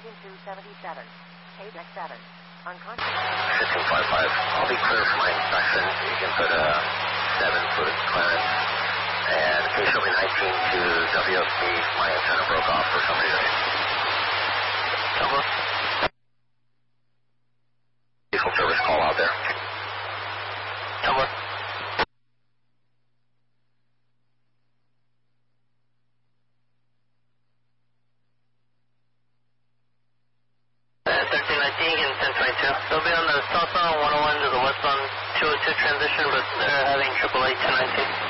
engine 277. KDEX 7. Unconscious. 1555. I'll be clear for my inspection. You can put a 7-foot clearance. And KSHOW 19 to WFB. My antenna broke off for some reason. Jumbo. Diesel service call out there. Jumbo. They'll be on the southbound 101 to the westbound 202 transition, but they're having AAA 219.